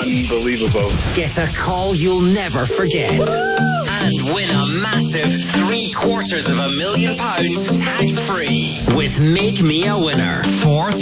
Unbelievable. Get a call you'll never forget. And win a massive £750,000 tax-free with Make Me a Winner. 4